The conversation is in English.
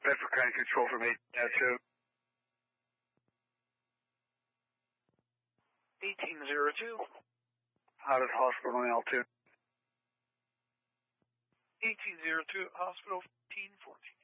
Bedford County Control from 1802. 1802. Out of hospital in L2. 1802, hospital 1514.